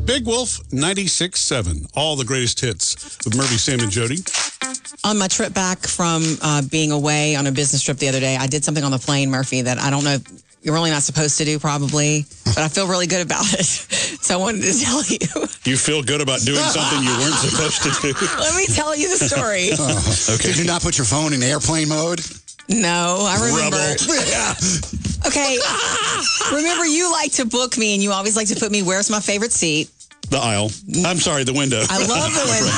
Big Wolf 96.7. All the greatest hits with Murphy, Sam, and Jody. On my trip back from being away on a business trip the other day, I did something on the plane, Murphy, that I don't know, you're really not supposed to do probably, but I feel really good about it. So I wanted to tell you. You feel good about doing something you weren't supposed to do? Let me tell you the story. Okay. Did you not put your phone in airplane mode? No, I remember. Okay. Remember, you like to book me, and you always like to put me, where's my favorite seat? The aisle. I'm sorry, the window. I love the window.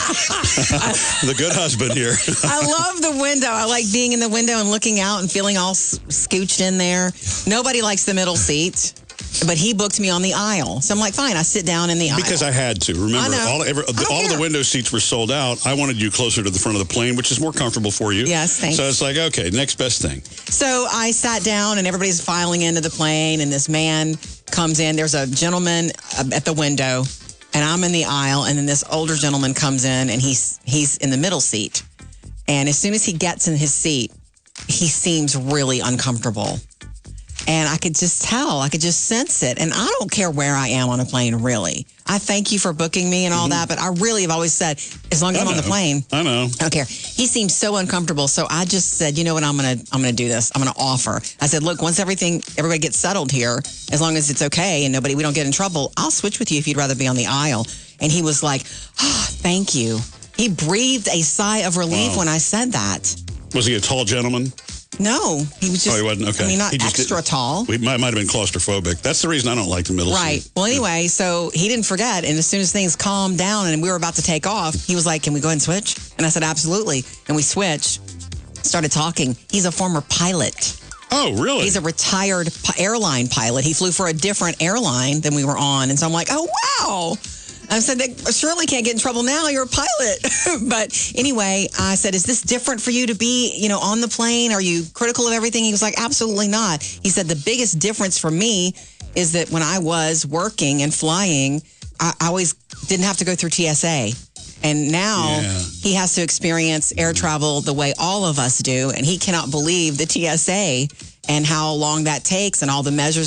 The good husband here. I love the window. I like being in the window and looking out and feeling all scooched in there. Nobody likes the middle seat, but he booked me on the aisle. So I'm like, fine, I sit down in the aisle. Because I had to. Remember, all of the window seats were sold out. I wanted you closer to the front of the plane, which is more comfortable for you. Yes, thanks. So it's like, okay, next best thing. So I sat down and everybody's filing into the plane and this man comes in. There's a gentleman at the window and I'm in the aisle, and then this older gentleman comes in and he's in the middle seat. And as soon as he gets in his seat, he seems really uncomfortable. And I could just tell, I could just sense it. And I don't care where I am on a plane, really. I thank you for booking me and all that, but I really have always said, as long as I'm on the plane, I know. I don't care. He seems so uncomfortable, so I just said, you know what, I'm gonna do this. I'm gonna offer. I said, look, once everybody gets settled here, as long as it's okay and we don't get in trouble, I'll switch with you if you'd rather be on the aisle. And he was like, oh, thank you. He breathed a sigh of relief when I said that. Was he a tall gentleman? No, he was just. Oh, he wasn't? Okay. I mean, not He just extra tall. We might have been claustrophobic. That's the reason I don't like the middle Right. seat. Well, anyway, so he didn't forget. And as soon as things calmed down and we were about to take off, he was like, can we go ahead and switch? And I said, absolutely. And we switched, started talking. He's a former pilot. Oh, really? He's a retired airline pilot. He flew for a different airline than we were on. And so I'm like, oh, wow. I said, they surely can't get in trouble now. You're a pilot. But anyway, I said, is this different for you to be, on the plane? Are you critical of everything? He was like, absolutely not. He said, the biggest difference for me is that when I was working and flying, I always didn't have to go through TSA. And now he has to experience air travel the way all of us do. And he cannot believe the TSA and how long that takes and all the measures